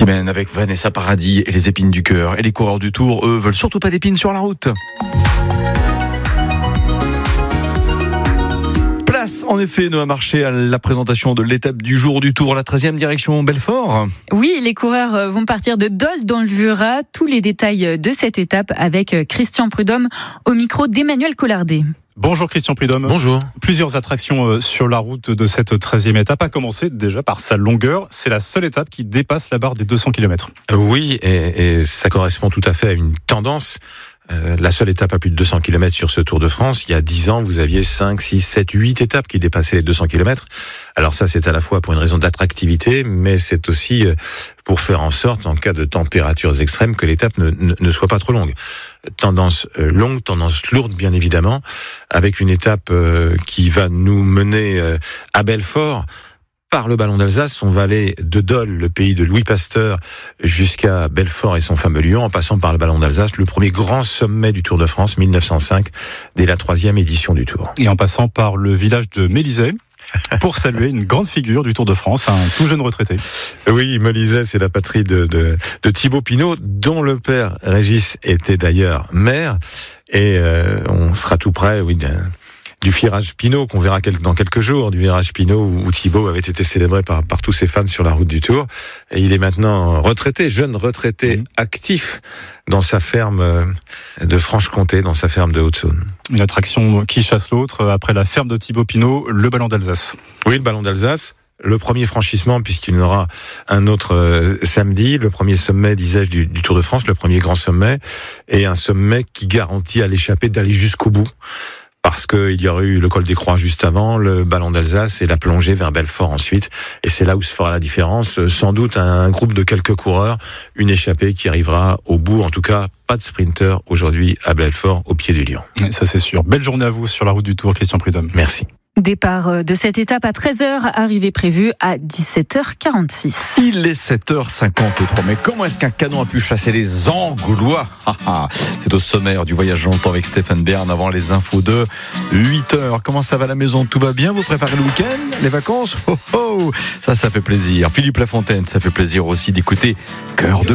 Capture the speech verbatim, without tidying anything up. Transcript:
Semaine avec Vanessa Paradis et les épines du cœur. Et les coureurs du Tour, eux, veulent surtout pas d'épines sur la route. Place, en effet, Noah Marché, à la présentation de l'étape du jour du Tour, la treizième direction Belfort. Oui, les coureurs vont partir de Dole dans le Jura. Tous les détails de cette étape avec Christian Prudhomme au micro d'Emmanuel Collardet. Bonjour Christian Prudhomme. Bonjour. Plusieurs attractions sur la route de cette treizième étape, à commencer déjà par sa longueur. C'est la seule étape qui dépasse la barre des deux cents kilomètres. Oui, et, et ça correspond tout à fait à une tendance. Euh, la seule étape à plus de deux cents kilomètres sur ce Tour de France. Il y a dix ans, vous aviez cinq, six, sept, huit étapes qui dépassaient les deux cents kilomètres. Alors ça, c'est à la fois pour une raison d'attractivité, mais c'est aussi pour faire en sorte, en cas de températures extrêmes, que l'étape ne, ne, ne soit pas trop longue. Tendance longue, tendance lourde, bien évidemment, avec une étape euh, qui va nous mener euh, à Belfort, par le Ballon d'Alsace. On va aller de Dole, le pays de Louis Pasteur, jusqu'à Belfort et son fameux lion, en passant par le Ballon d'Alsace, le premier grand sommet du Tour de France, mille neuf cent cinq, dès la troisième édition du Tour. Et en passant par le village de Mélisey, pour saluer une grande figure du Tour de France, un tout jeune retraité. Oui, Mélisey, c'est la patrie de, de, de Thibaut Pinot, dont le père Régis était d'ailleurs maire. Et euh, on sera tout près, oui, d'un... du virage Pinot qu'on verra dans quelques jours, du virage Pinot où Thibaut avait été célébré par, par tous ses fans sur la route du Tour. Et il est maintenant retraité, jeune retraité, mmh. actif dans sa ferme de Franche-Comté, dans sa ferme de Haute-Saône. Une attraction qui chasse l'autre après la ferme de Thibaut Pinot, le Ballon d'Alsace. Oui, le Ballon d'Alsace. Le premier franchissement, puisqu'il y en aura un autre euh, samedi, le premier sommet, disais-je, du, du Tour de France, le premier grand sommet, et un sommet qui garantit à l'échappée d'aller jusqu'au bout. Parce qu'il y aurait eu le col des Croix juste avant, le Ballon d'Alsace et la plongée vers Belfort ensuite. Et c'est là où se fera la différence. Sans doute un groupe de quelques coureurs, une échappée qui arrivera au bout. En tout cas, pas de sprinter aujourd'hui à Belfort, au pied du lion. Ça c'est sûr. Belle journée à vous sur la route du Tour, Christian Prudhomme. Merci. Départ de cette étape à treize heures, arrivée prévue à dix-sept heures quarante-six. Il est sept heures cinquante-trois. Mais comment est-ce qu'un canon a pu chasser les Angoulois? C'est au sommaire du voyage longtemps avec Stéphane Bern avant les infos de huit heures. Comment ça va à la maison? Tout va bien? Vous préparez le week-end? Les vacances? Oh oh, ça, ça fait plaisir. Philippe Lafontaine, ça fait plaisir aussi d'écouter Cœur de